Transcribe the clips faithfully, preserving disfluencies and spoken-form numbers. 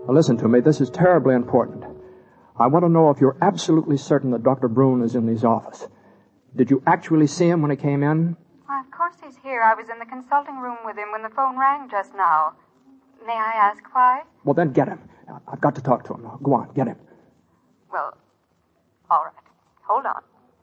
Now, listen to me. This is terribly important. I want to know if you're absolutely certain that Doctor Brune is in his office. Did you actually see him when he came in? Why, of course he's here. I was in the consulting room with him when the phone rang just now. May I ask why? Well, then get him. I've got to talk to him. Now, go on, get him. Well, all right. Hold on.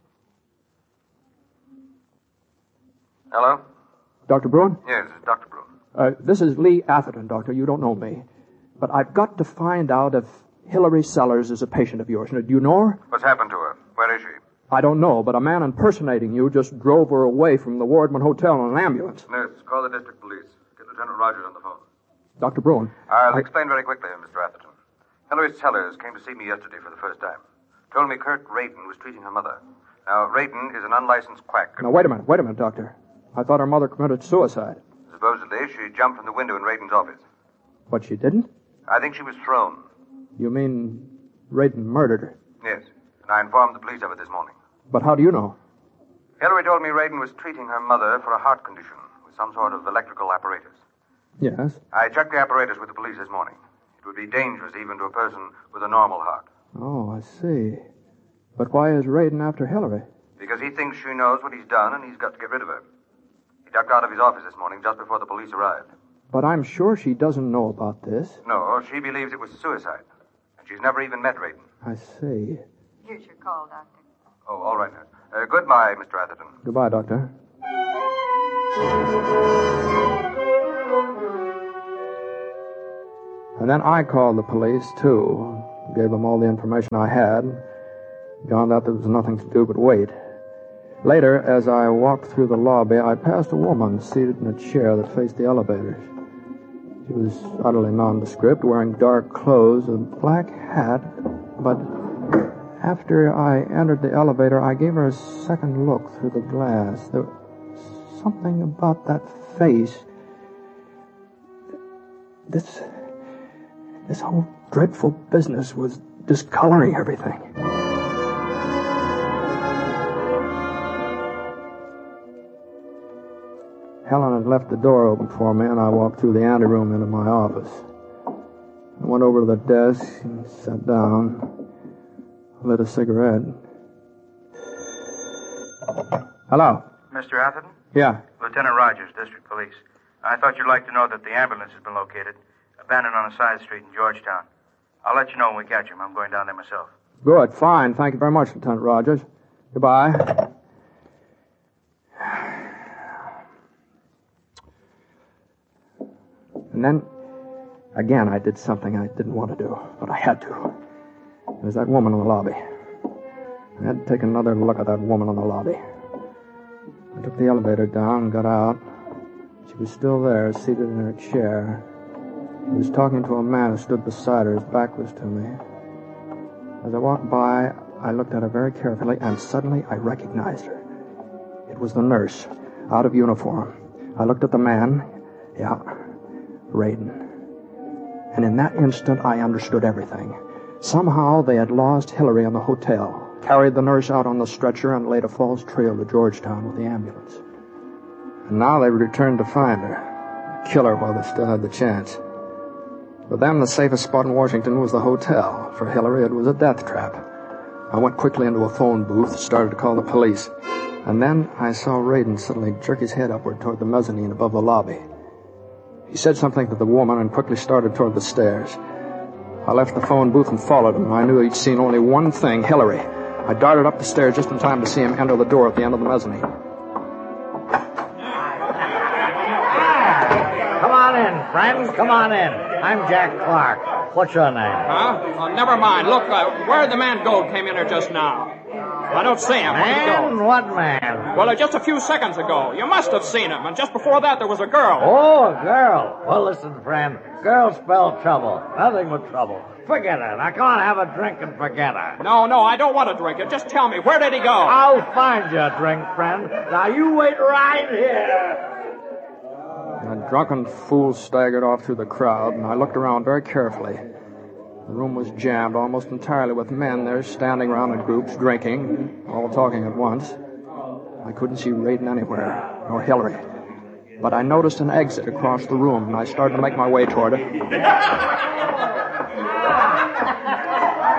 Hello? Doctor Brune? Yes, it's Doctor Brune. Uh, this is Lee Atherton, Doctor. You don't know me. But I've got to find out if Hillary Sellers is a patient of yours. Now, do you know her? What's happened to her? Where is she? I don't know, but a man impersonating you just drove her away from the Wardman Hotel in an ambulance. Nurse, call the district police. Get Lieutenant Rogers on the phone. Doctor Brune. I'll I... explain very quickly, Mister Atherton. Hillary Sellers came to see me yesterday for the first time. Told me Kurt Radin was treating her mother. Now, Radin is an unlicensed quack. Now, wait a minute, wait a minute, Doctor. I thought her mother committed suicide. Supposedly, she jumped from the window in Radin's office. But she didn't? I think she was thrown. You mean Radin murdered her? Yes, and I informed the police of it this morning. But how do you know? Hillary told me Radin was treating her mother for a heart condition with some sort of electrical apparatus. Yes? I checked the apparatus with the police this morning. It would be dangerous even to a person with a normal heart. Oh, I see. But why is Radin after Hillary? Because he thinks she knows what he's done and he's got to get rid of her. He ducked out of his office this morning just before the police arrived. But I'm sure she doesn't know about this. No, she believes it was suicide. And she's never even met Radin. I see. Here's your call, Doctor. Oh, all right, nurse. Uh, goodbye, Mister Atherton. Goodbye, Doctor. And then I called the police, too. Gave them all the information I had. Found out there was nothing to do but wait. Later, as I walked through the lobby, I passed a woman seated in a chair that faced the elevators. She was utterly nondescript, wearing dark clothes, a black hat, but after I entered the elevator, I gave her a second look through the glass. There was something about that face. This, this whole dreadful business was discoloring everything. Helen had left the door open for me, and I walked through the anteroom into my office. I went over to the desk and sat down, lit a cigarette. Hello? Mister Atherton? Yeah. Lieutenant Rogers, District Police. I thought you'd like to know that the ambulance has been located, abandoned on a side street in Georgetown. I'll let you know when we catch him. I'm going down there myself. Good, fine. Thank you very much, Lieutenant Rogers. Goodbye. And then, again, I did something I didn't want to do, but I had to. There was that woman in the lobby. I had to take another look at that woman in the lobby. I took the elevator down and got out. She was still there, seated in her chair. She was talking to a man who stood beside her. His back was to me. As I walked by, I looked at her very carefully, and suddenly I recognized her. It was the nurse, out of uniform. I looked at the man. Yeah, Radin. And in that instant, I understood everything. Somehow, they had lost Hillary in the hotel, carried the nurse out on the stretcher, and laid a false trail to Georgetown with the ambulance. And now they returned to find her, kill her while they still had the chance. For them, the safest spot in Washington was the hotel. For Hillary, it was a death trap. I went quickly into a phone booth, started to call the police. And then I saw Radin suddenly jerk his head upward toward the mezzanine above the lobby. He said something to the woman and quickly started toward the stairs. I left the phone booth and followed him. I knew he'd seen only one thing, Hillary. I darted up the stairs just in time to see him enter the door at the end of the mezzanine. Come on in, friends. Come on in. I'm Jack Clark. What's your name? Huh? Oh, never mind. Look, uh, where'd the man go came in here just now? I don't see him. Where'd he Man? go? What man? Well, uh, just a few seconds ago. You must have seen him. And just before that, there was a girl. Oh, a girl. Well, listen, friend. Girls spell trouble. Nothing but trouble. Forget her. Now, go on, have a drink and forget her. No, no, I don't want to drink it. Just tell me, where did he go? I'll find you a drink, friend. Now, you wait right here. A drunken fool staggered off through the crowd, and I looked around very carefully. The room was jammed almost entirely with men there standing around in groups, drinking, all talking at once. I couldn't see Radin anywhere, nor Hillary. But I noticed an exit across the room, and I started to make my way toward it.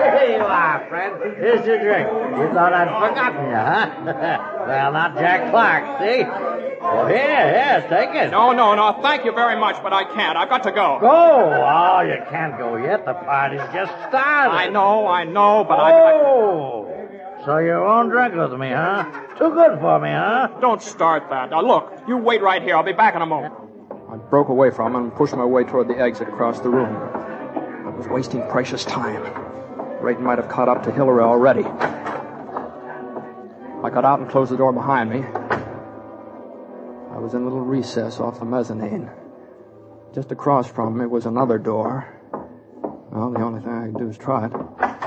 Here you are, friend. Here's your drink. You thought I'd forgotten you, huh? Well, not Jack Clark, see? Well, here, here, take it. No, no, no. Thank you very much, but I can't. I've got to go. Go? Oh, you can't go yet. The party's just started. I know, I know, but oh. I... So you won't drink with me, huh? Too good for me, huh? Don't start that. Now, look, you wait right here. I'll be back in a moment. I broke away from him and pushed my way toward the exit across the room. I was wasting precious time. Rayton might have caught up to Hillary already. I got out and closed the door behind me. I was in a little recess off the mezzanine. Just across from me was another door. Well, the only thing I could do is try it.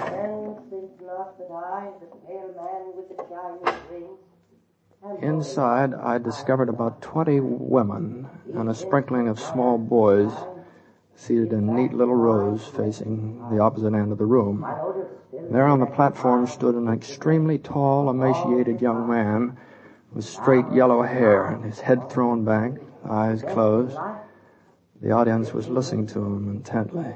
Inside, I discovered about twenty women and a sprinkling of small boys seated in neat little rows facing the opposite end of the room. There on the platform stood an extremely tall, emaciated young man with straight yellow hair and his head thrown back, eyes closed. The audience was listening to him intently.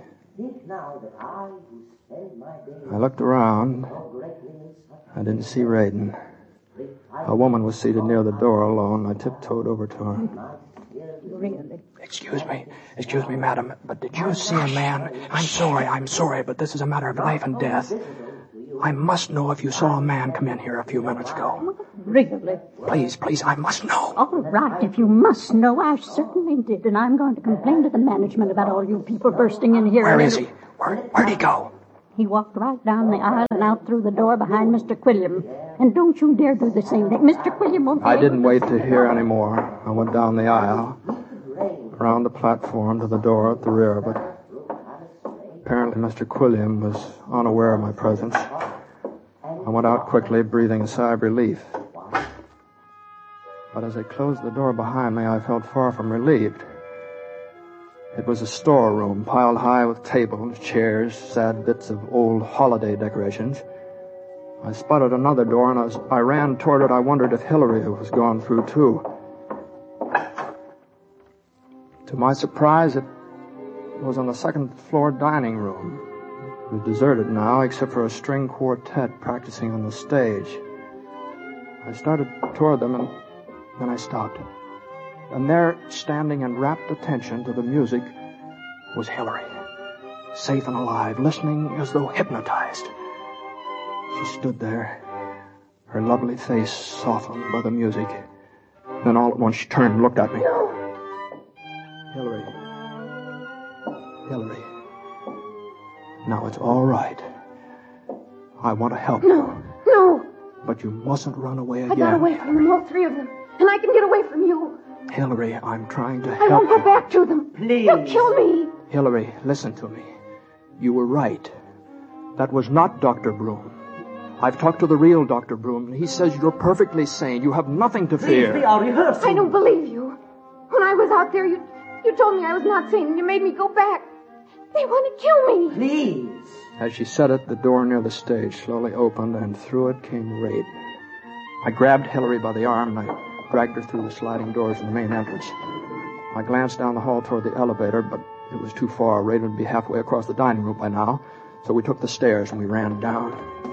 I looked around. I didn't see Rayton. A woman was seated near the door alone. I tiptoed over to her. Really? Excuse me. Excuse me, madam, but did you see a man? I'm sorry, I'm sorry, but this is a matter of life and death. I must know if you saw a man come in here a few minutes ago. Really? Please, please, I must know. All right, if you must know, I certainly did, and I'm going to complain to the management about all you people bursting in here. Where is he? Where, where'd he go? He walked right down the aisle and out through the door behind Mister Quilliam. And don't you dare do the same thing. Mister Quilliam won't be I able didn't to... wait to hear any more. I went down the aisle, around the platform to the door at the rear, but apparently Mister Quilliam was unaware of my presence. I went out quickly, breathing a sigh of relief. But as I closed the door behind me, I felt far from relieved. It was a storeroom, piled high with tables, chairs, sad bits of old holiday decorations. I spotted another door, and as I ran toward it, I wondered if Hillary was gone through, too. To my surprise, it was in the second-floor dining room. It was deserted now, except for a string quartet practicing on the stage. I started toward them, and then I stopped. And there, standing in rapt attention to the music, was Hillary, safe and alive, listening as though hypnotized. She stood there, her lovely face softened by the music. Then all at once she turned and looked at me. Hillary. Hillary. Now it's all right. I want to help you. No, no. But you mustn't run away again. I got away from them, all three of them. And I can get away from you. Hillary, I'm trying to I help won't go you. back to them. Please. They'll kill me. Hillary, listen to me. You were right. That was not Doctor Broom. I've talked to the real Doctor Broom, and he says you're perfectly sane. You have nothing to fear. Please, we are rehearsing. I don't believe you. When I was out there, you you told me I was not sane, and you made me go back. They want to kill me. Please. As she said it, the door near the stage slowly opened, and through it came Rayton. I grabbed Hillary by the arm, and I dragged her through the sliding doors in the main entrance. I glanced down the hall toward the elevator, but it was too far. Rayton would be halfway across the dining room by now, so we took the stairs and we ran down.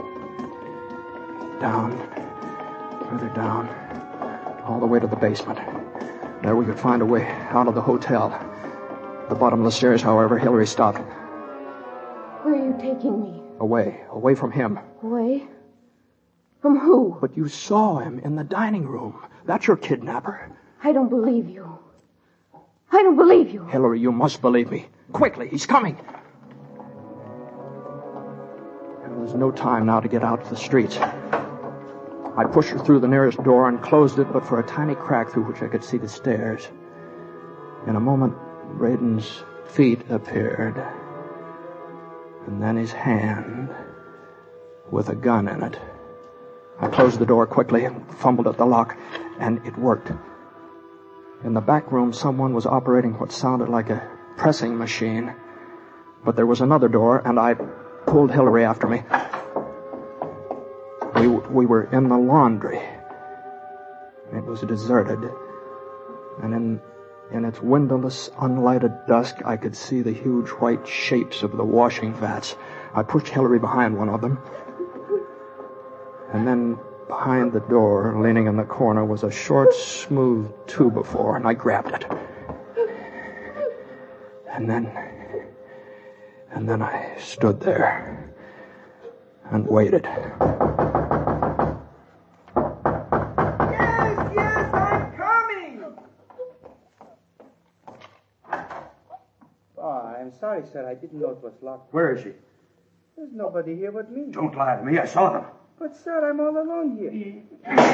Down, further down, all the way to the basement. There we could find a way out of the hotel. At the bottom of the stairs, however, Hillary stopped. Where are you taking me? Away, away from him. Away? From who? But you saw him in the dining room. That's your kidnapper. I don't believe you. I don't believe you. Hillary, you must believe me. Quickly, he's coming. There was no time now to get out to the streets. I pushed her through the nearest door and closed it, but for a tiny crack through which I could see the stairs. In a moment, Rayton's feet appeared, and then his hand with a gun in it. I closed the door quickly and fumbled at the lock, and it worked. In the back room, someone was operating what sounded like a pressing machine, but there was another door, and I pulled Hillary after me. We, we were in the laundry. It was deserted, and in, in its windowless, unlighted dusk, I could see the huge white shapes of the washing vats I pushed Hillary behind one of them. And then behind the door, leaning in the corner, was a short, smooth two-by-four, and I grabbed it. And then... And then I stood there and waited. Yes, yes, I'm coming! Oh, I'm sorry, sir. I didn't know it was locked. Where is she? There's nobody here but me. Don't lie to me. I saw them. But, sir, I'm all alone here.